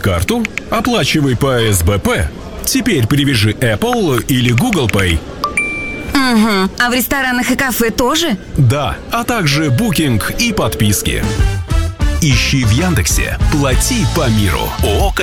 карту, оплачивай по СБП. Теперь привяжи Apple или Google Pay. Угу. А в ресторанах и кафе тоже? Да, а также букинг и подписки. Ищи в Яндексе «Плати по миру». ООО